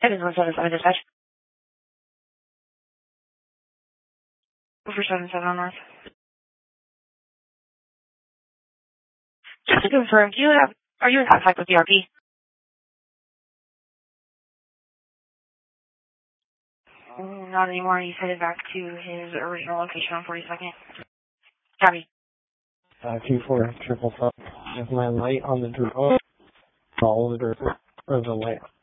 Evans 177 dispatch. For 77 on North. Just to confirm, are you in contact with BRP? Not anymore. He's headed back to his original location on 42nd. Copy. 2-4 triple stop. Is my light on the drone? Follow the light